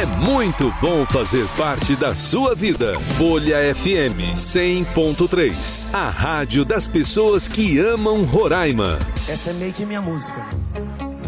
É muito bom fazer parte da sua vida. Folha FM 100.3. A rádio das pessoas que amam Roraima. Essa é meio que minha música.